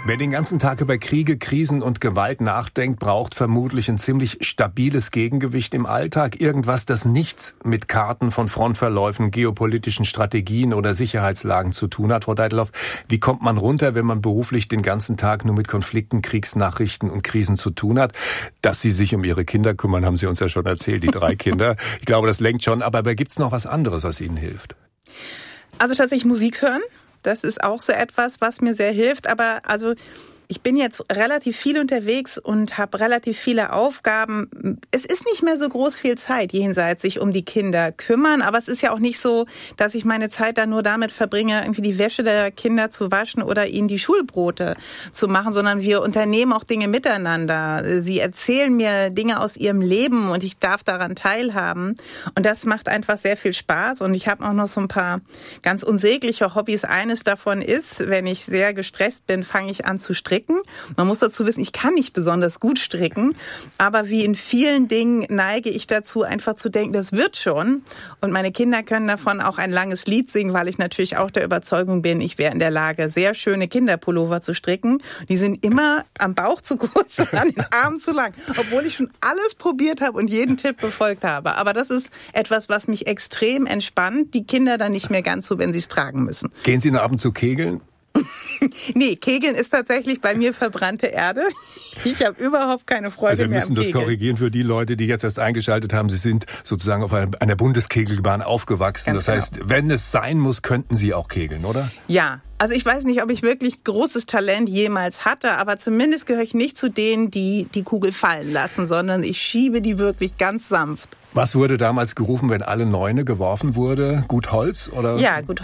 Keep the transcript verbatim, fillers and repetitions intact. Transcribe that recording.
Wer den ganzen Tag über Kriege, Krisen und Gewalt nachdenkt, braucht vermutlich ein ziemlich stabiles Gegengewicht im Alltag. Irgendwas, das nichts mit Karten von Frontverläufen, geopolitischen Strategien oder Sicherheitslagen zu tun hat. Frau Deitelhoff, wie kommt man runter, wenn man beruflich den ganzen Tag nur mit Konflikten, Kriegsnachrichten und Krisen zu tun hat? Dass Sie sich um Ihre Kinder kümmern, haben Sie uns ja schon erzählt, die drei Kinder. Ich glaube, das lenkt schon. Aber gibt es noch was anderes, was Ihnen hilft? Also tatsächlich Musik hören. Das ist auch so etwas, was mir sehr hilft. Aber also ich bin jetzt relativ viel unterwegs und habe relativ viele Aufgaben. Es ist nicht mehr so groß viel Zeit jenseits sich um die Kinder kümmern. Aber es ist ja auch nicht so, dass ich meine Zeit dann nur damit verbringe, irgendwie die Wäsche der Kinder zu waschen oder ihnen die Schulbrote zu machen, sondern wir unternehmen auch Dinge miteinander. Sie erzählen mir Dinge aus ihrem Leben und ich darf daran teilhaben. Und das macht einfach sehr viel Spaß. Und ich habe auch noch so ein paar ganz unsägliche Hobbys. Eines davon ist, wenn ich sehr gestresst bin, fange ich an zu stricken. Man muss dazu wissen, ich kann nicht besonders gut stricken, aber wie in vielen Dingen neige ich dazu, einfach zu denken, das wird schon. Und meine Kinder können davon auch ein langes Lied singen, weil ich natürlich auch der Überzeugung bin, ich wäre in der Lage, sehr schöne Kinderpullover zu stricken. Die sind immer am Bauch zu kurz und an den Armen zu lang, obwohl ich schon alles probiert habe und jeden Tipp befolgt habe. Aber das ist etwas, was mich extrem entspannt. Die Kinder dann nicht mehr ganz so, wenn sie es tragen müssen. Gehen Sie noch ab und zu kegeln? Nee, Kegeln ist tatsächlich bei mir verbrannte Erde. Ich habe überhaupt keine Freude also wir mehr am müssen das Kegeln. korrigieren für die Leute, die jetzt erst eingeschaltet haben. Sie sind sozusagen auf einer Bundeskegelbahn aufgewachsen. Ganz das heißt, genau. Wenn es sein muss, könnten Sie auch kegeln, oder? Ja, also ich weiß nicht, ob ich wirklich großes Talent jemals hatte, aber zumindest gehöre ich nicht zu denen, die die Kugel fallen lassen, sondern ich schiebe die wirklich ganz sanft. Was wurde damals gerufen, wenn alle Neune geworfen wurde? Gut Holz? Oder? Ja, gut